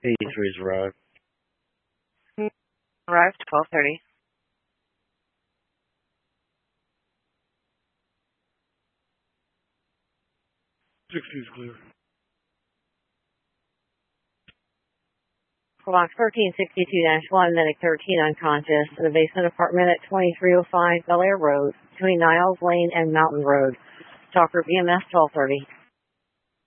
83's arrived. Arrived 12:30. 60's clear. Block 1362-1, medic 13 unconscious in the basement apartment at 2305 Bel Air Road, between Niles Lane and Mountain Road. Talk group EMS 1230.